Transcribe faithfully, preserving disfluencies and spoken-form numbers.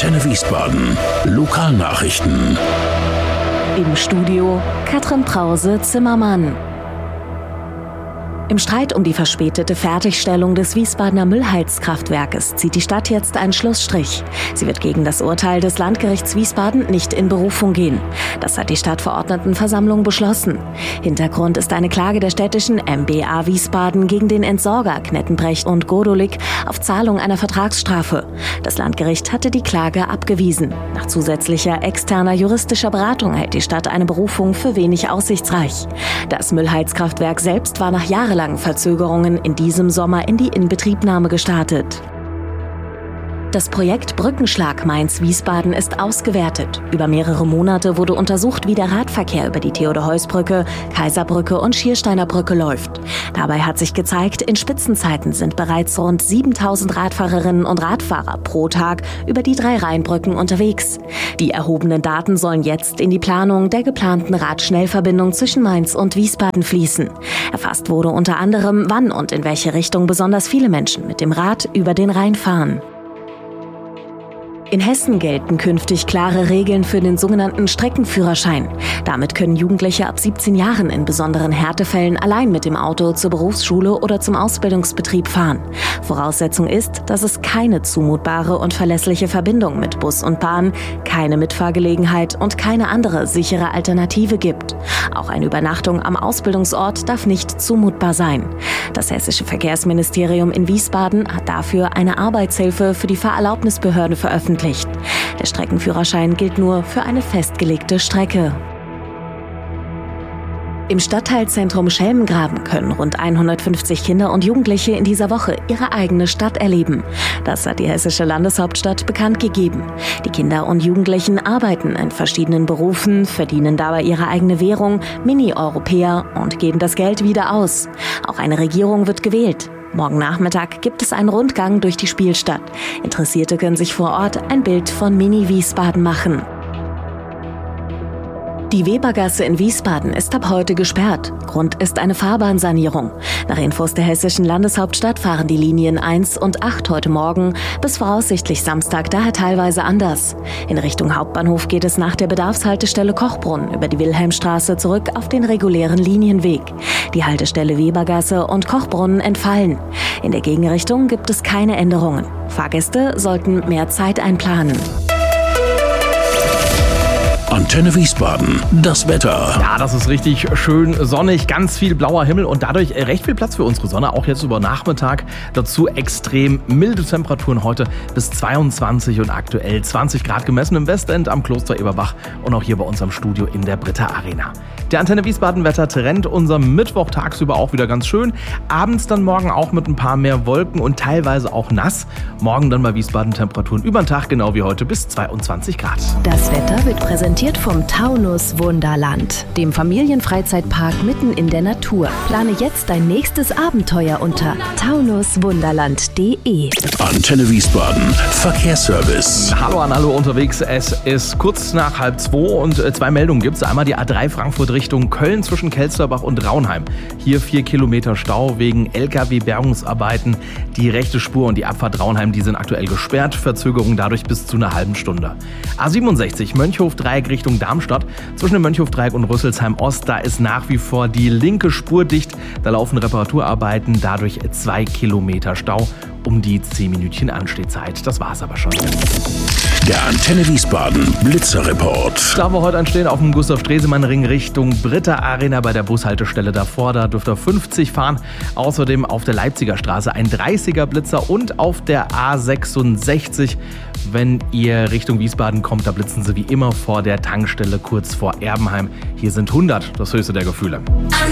Antenne Wiesbaden. Lokalnachrichten. Im Studio Katrin Brause-Zimmermann. Im Streit um die verspätete Fertigstellung des Wiesbadener Müllheizkraftwerkes zieht die Stadt jetzt einen Schlussstrich. Sie wird gegen das Urteil des Landgerichts Wiesbaden nicht in Berufung gehen. Das hat die Stadtverordnetenversammlung beschlossen. Hintergrund ist eine Klage der städtischen M B A Wiesbaden gegen den Entsorger Knettenbrecht und Godolik auf Zahlung einer Vertragsstrafe. Das Landgericht hatte die Klage abgewiesen. Nach zusätzlicher externer juristischer Beratung hält die Stadt eine Berufung für wenig aussichtsreich. Das Müllheizkraftwerk selbst war nach jahrelangen Verzögerungen in diesem Sommer in die Inbetriebnahme gestartet. Das Projekt Brückenschlag Mainz-Wiesbaden ist ausgewertet. Über mehrere Monate wurde untersucht, wie der Radverkehr über die Theodor-Heuss-Brücke, Kaiserbrücke und Schiersteiner Brücke läuft. Dabei hat sich gezeigt, in Spitzenzeiten sind bereits rund siebentausend Radfahrerinnen und Radfahrer pro Tag über die drei Rheinbrücken unterwegs. Die erhobenen Daten sollen jetzt in die Planung der geplanten Radschnellverbindung zwischen Mainz und Wiesbaden fließen. Erfasst wurde unter anderem, wann und in welche Richtung besonders viele Menschen mit dem Rad über den Rhein fahren. In Hessen gelten künftig klare Regeln für den sogenannten Streckenführerschein. Damit können Jugendliche ab siebzehn Jahren in besonderen Härtefällen allein mit dem Auto zur Berufsschule oder zum Ausbildungsbetrieb fahren. Voraussetzung ist, dass es keine zumutbare und verlässliche Verbindung mit Bus und Bahn, keine Mitfahrgelegenheit und keine andere sichere Alternative gibt. Auch eine Übernachtung am Ausbildungsort darf nicht zumutbar sein. Das Hessische Verkehrsministerium in Wiesbaden hat dafür eine Arbeitshilfe für die Fahrerlaubnisbehörde veröffentlicht. Der Streckenführerschein gilt nur für eine festgelegte Strecke. Im Stadtteilzentrum Schelmengraben können rund hundertfünfzig Kinder und Jugendliche in dieser Woche ihre eigene Stadt erleben. Das hat die hessische Landeshauptstadt bekannt gegeben. Die Kinder und Jugendlichen arbeiten in verschiedenen Berufen, verdienen dabei ihre eigene Währung, Mini-Europäer, und geben das Geld wieder aus. Auch eine Regierung wird gewählt. Morgen Nachmittag gibt es einen Rundgang durch die Spielstadt. Interessierte können sich vor Ort ein Bild von Mini-Wiesbaden machen. Die Webergasse in Wiesbaden ist ab heute gesperrt. Grund ist eine Fahrbahnsanierung. Nach Infos der hessischen Landeshauptstadt fahren die Linien eins und acht heute Morgen bis voraussichtlich Samstag daher teilweise anders. In Richtung Hauptbahnhof geht es nach der Bedarfshaltestelle Kochbrunn über die Wilhelmstraße zurück auf den regulären Linienweg. Die Haltestelle Webergasse und Kochbrunn entfallen. In der Gegenrichtung gibt es keine Änderungen. Fahrgäste sollten mehr Zeit einplanen. Antenne Wiesbaden, das Wetter. Ja, das ist richtig schön sonnig, ganz viel blauer Himmel und dadurch recht viel Platz für unsere Sonne, auch jetzt über Nachmittag. Dazu extrem milde Temperaturen heute bis zweiundzwanzig und aktuell zwanzig Grad gemessen im Westend am Kloster Eberbach und auch hier bei uns am Studio in der Britta Arena. Der Antenne Wiesbaden Wettertrend unser Mittwoch tagsüber auch wieder ganz schön. Abends dann morgen auch mit ein paar mehr Wolken und teilweise auch nass. Morgen dann bei Wiesbaden Temperaturen über den Tag, genau wie heute, bis zweiundzwanzig Grad. Das Wetter wird präsentiert vom Taunus Wunderland, dem Familienfreizeitpark mitten in der Natur. Plane jetzt dein nächstes Abenteuer unter taunus wunderland punkt de. Antenne Wiesbaden, Verkehrsservice. Hallo an alle unterwegs, es ist kurz nach halb zwei und zwei Meldungen gibt es. Einmal die A drei Frankfurt Richtung Köln zwischen Kelsterbach und Raunheim. Hier vier Kilometer Stau wegen L K W-Bergungsarbeiten. Die rechte Spur und die Abfahrt Raunheim, die sind aktuell gesperrt. Verzögerung dadurch bis zu einer halben Stunde. A siebenundsechzig Mönchhof-Dreieck Richtung Darmstadt. Zwischen dem Mönchhof-Dreieck und Rüsselsheim Ost, da ist nach wie vor die linke Spur dicht. Da laufen Reparaturarbeiten, dadurch zwei Kilometer Stau. Um die zehn Minütchen Anstehzeit. Das war's aber schon. Der Antenne Wiesbaden Blitzerreport. Da wir heute anstehen auf dem Gustav-Stresemann-Ring Richtung Britta Arena bei der Bushaltestelle davor. Da dürft ihr fünfzig fahren. Außerdem auf der Leipziger Straße ein dreißiger Blitzer und auf der A sechsundsechzig. Wenn ihr Richtung Wiesbaden kommt, da blitzen sie wie immer vor der Tankstelle kurz vor Erbenheim. Hier sind hundert, das höchste der Gefühle.